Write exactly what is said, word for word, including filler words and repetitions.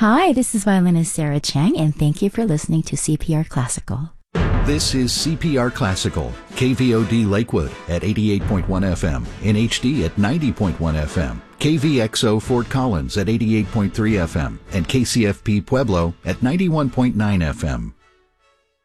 Hi, this is violinist Sarah Chang, and thank you for listening to C P R Classical. This is C P R Classical, K V O D Lakewood at eighty-eight point one F M, in H D at ninety point one F M, K V X O Fort Collins at eighty-eight point three F M, and K C F P Pueblo at ninety-one point nine F M.